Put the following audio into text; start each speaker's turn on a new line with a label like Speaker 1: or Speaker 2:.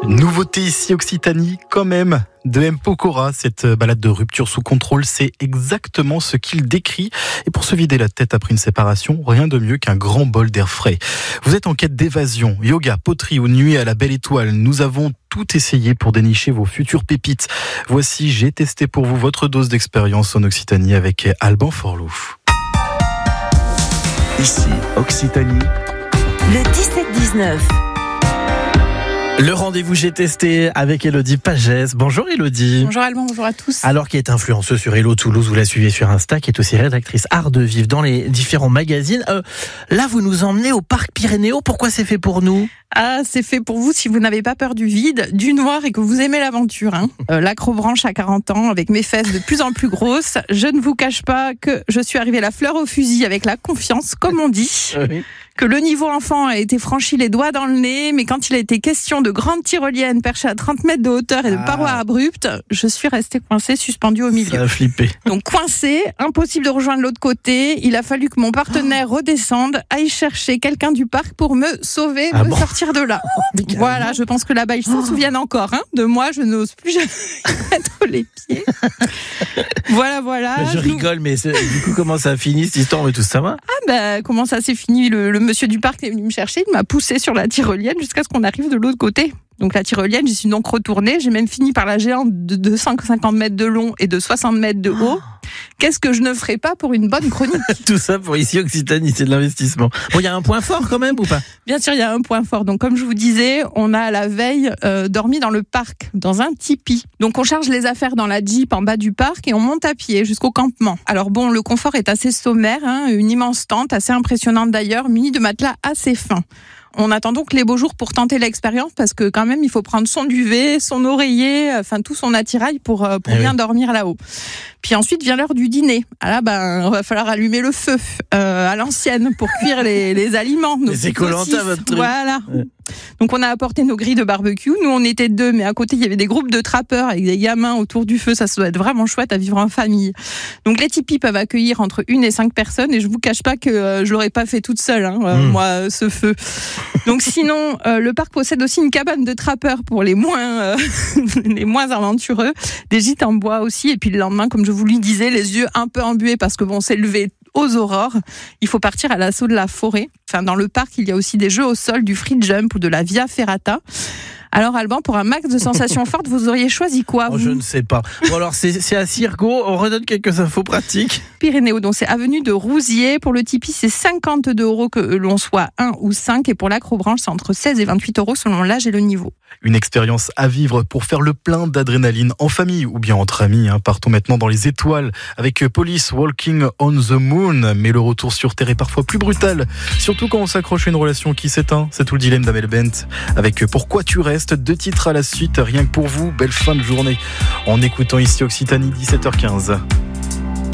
Speaker 1: Nouveauté ici Occitanie quand même de M. Pokora. Cette balade de rupture sous contrôle, c'est exactement ce qu'il décrit. Et pour se vider la tête après une séparation, rien de mieux qu'un grand bol d'air frais. Vous êtes en quête d'évasion, yoga, poterie ou nuit à la belle étoile. Nous avons tout essayé pour dénicher vos futures pépites. Voici, j'ai testé pour vous votre dose d'expérience en Occitanie avec Alban Forlou.
Speaker 2: Ici Occitanie.
Speaker 3: Le 17-19.
Speaker 4: Le rendez-vous j'ai testé avec Élodie Pagès. Bonjour Élodie.
Speaker 5: Bonjour Alban, bonjour à tous.
Speaker 4: Alors qui est influenceuse sur Hello Toulouse, vous la suivez sur Insta, qui est aussi rédactrice art de vivre dans les différents magazines. Là vous nous emmenez au parc Pyrénéo, pourquoi c'est fait pour nous ?
Speaker 5: Ah, c'est fait pour vous si vous n'avez pas peur du vide, du noir et que vous aimez l'aventure. L'acrobranche à 40 ans, avec mes fesses de plus en plus grosses. Je ne vous cache pas que je suis arrivée la fleur au fusil avec la confiance, comme on dit.
Speaker 4: Oui.
Speaker 5: Que le niveau enfant a été franchi les doigts dans le nez, mais quand il a été question de grandes tyroliennes perchées à 30 mètres de hauteur et de parois abruptes, je suis restée coincée, suspendue au milieu.
Speaker 4: Ça a flippé.
Speaker 5: Donc coincée, impossible de rejoindre l'autre côté, il a fallu que mon partenaire redescende, aille chercher quelqu'un du parc pour me sauver, sortir de là. Voilà, je pense que là-bas, ils s'en souviennent encore. De moi, je n'ose plus jamais mettre les pieds. Voilà.
Speaker 4: Mais je rigole, mais du coup, comment ça a fini cette histoire, mais tout ça va ?
Speaker 5: Comment ça s'est fini ? Le monsieur du parc est venu me chercher, il m'a poussé sur la tyrolienne jusqu'à ce qu'on arrive de l'autre côté. Donc la tyrolienne, j'y suis donc retournée. J'ai même fini par la géante de 250 mètres de long et de 60 mètres de haut. Qu'est-ce que je ne ferais pas pour une bonne chronique ?
Speaker 4: Tout ça pour ici Occitanie, c'est de l'investissement. Bon, il y a un point fort quand même ou pas ?
Speaker 5: Bien sûr, il y a un point fort. Donc comme je vous disais, on a la veille dormi dans le parc, dans un tipi. Donc on charge les affaires dans la Jeep en bas du parc et on monte à pied jusqu'au campement. Alors bon, le confort est assez sommaire, une immense tente, assez impressionnante d'ailleurs, munie de matelas assez fins. On attend donc les beaux jours pour tenter l'expérience parce que quand même il faut prendre son duvet, son oreiller, enfin tout son attirail pour bien dormir là-haut. Puis ensuite vient l'heure du dîner. Ah là, va falloir allumer le feu à l'ancienne pour cuire les aliments.
Speaker 4: Mais c'est Koh-Lanta votre truc.
Speaker 5: Voilà. Ouais. Donc on a apporté nos grilles de barbecue. Nous on était 2, mais à côté il y avait des groupes de trappeurs avec des gamins autour du feu. Ça doit être vraiment chouette à vivre en famille. Donc les tipis peuvent accueillir entre 1 et 5 personnes et je vous cache pas que je l'aurais pas fait toute seule, moi, ce feu. Donc sinon, le parc possède aussi une cabane de trappeurs pour les moins aventureux, des gîtes en bois aussi. Et puis le lendemain, comme je vous le disais, les yeux un peu embués parce que c'est levé aux aurores. Il faut partir à l'assaut de la forêt. Enfin, dans le parc, il y a aussi des jeux au sol, du free jump ou de la via ferrata. Alors Alban, pour un max de sensations fortes, vous auriez choisi quoi vous ?
Speaker 4: Je ne sais pas. Bon alors c'est à Cirgo, on redonne quelques infos pratiques.
Speaker 5: Pyrénéo, donc c'est avenue de Rousier. Pour le tipi, c'est 52 € que l'on soit 1 ou 5. Et pour l'acrobranche, c'est entre 16 et 28 € selon l'âge et le niveau.
Speaker 1: Une expérience à vivre pour faire le plein d'adrénaline en famille ou bien entre amis. Partons maintenant dans les étoiles avec Police Walking on the Moon. Mais le retour sur Terre est parfois plus brutal. Surtout quand on s'accroche à une relation qui s'éteint. C'est tout le dilemme d'Amel Bent. Avec Pourquoi tu restes, 2 titres à la suite. Rien que pour vous, belle fin de journée. En écoutant ici Occitanie, 17h15.